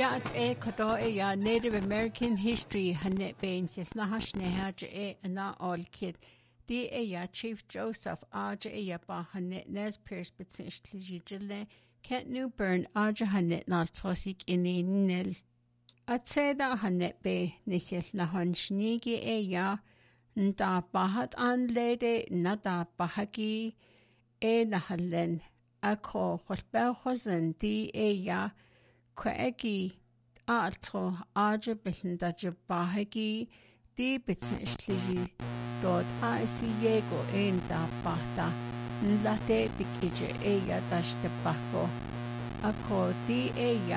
Kodoa Native American history Hanet Bain Nahash Nehaja and all kid. The Chief Joseph Aja Ba Hanet Nes Pierce Bitsinchlijile Kent Newburn Aja Hanet Naltosik in Nil. At say that Hanet Bay Nichel Nahon Shnigi Nda Bahat an Lede Nada Bahagi Nahalen Ako Hosbelhosen D Quegi Alto Aja Bilinda Jabahagi D Bitsinchli Dod Iego da Bata Nlate Bikija Dash de Baco Ako D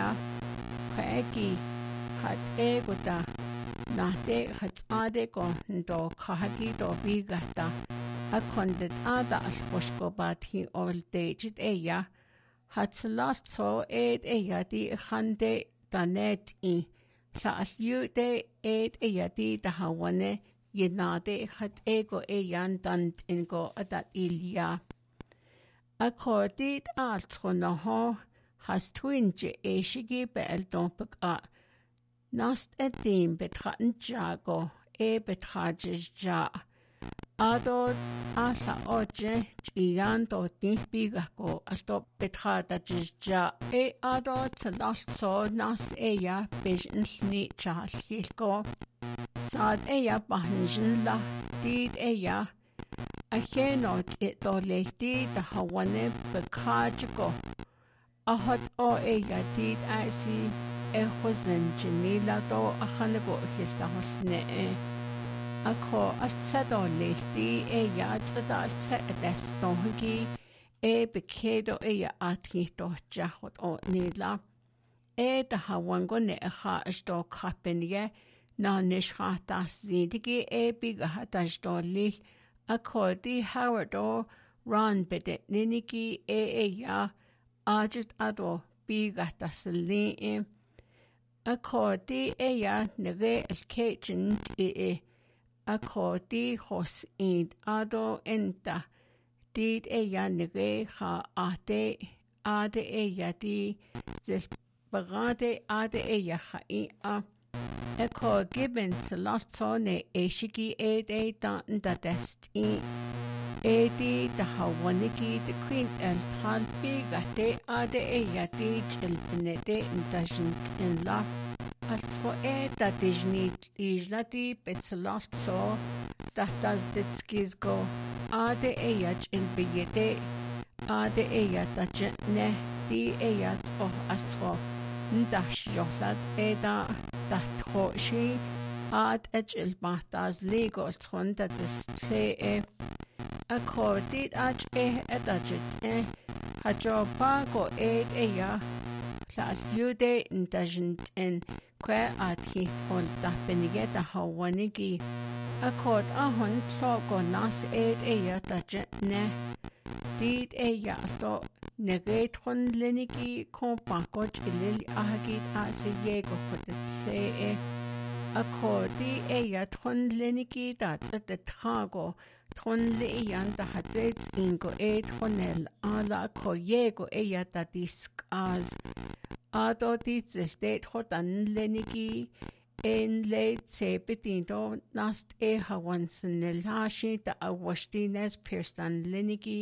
Quegi Hat Egoda Nate Hats Adego Do Kahagi Do Vigata Akonded Ada Albosko Bati all daged Hats lot so di Hande Danet Sa you de di the Hawane Yenade hat ego dant in go adat Ilia. Accorded altro no ho has twinge shigi bel dompek Nast edim betraten jago betrages ja. Ado asa oje giando bigago asto betrata ja ado tsalast so nas vision sni chahilko. Sad bahanjin la did a chenot it do lady the hawane bekajago. A hot o did I see hosen janila do a hanago hilda hosne. Ako at sado lady at set a destongi bekedo atito jahot o nila. The hawango ne a sto kapenya. Na nishha das zidigi big hatash do lil akodi Howard o ron bedet niniki ajit ado big hatas li akodi neve el kitchen akodi hos id ado enta did neve ha ade di zil bagade ade ha Eko gibbons a lot on shigi dan da dest the hawaniki the queen el talbi gate di chilpenede indajent in la altro da dijni isla di bits a lot so that does ditskis go chilbiyede da jene di altro ndash johlad da Hoshi ad ejil matas legal tron that is accorded edajit hajobago la yude indajent in que he on da benigeta hawanigi accord ahon tlogo nas dajit ne did to negatron lenigi kompakoj ilil ahagit Yego for the accordi tron lenigi that's at the trago tron leyan da hazets ingo honel ala Yego da disk as ado dite hotan lenigi en late sepetindo nast hawansen el hashi da awashtines pirstan lenigi